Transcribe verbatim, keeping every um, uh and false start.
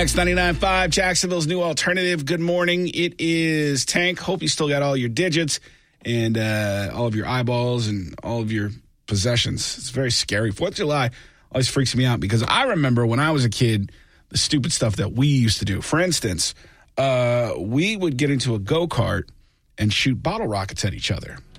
X ninety-nine point five, Jacksonville's new alternative. Good morning. It is Tank. Hope you still got all your digits and uh, all of your eyeballs and all of your possessions. It's very scary. Fourth of July always freaks me out because I remember when I was a kid, the stupid stuff that we used to do. For instance, uh, we would get into a go-kart and shoot bottle rockets at each other.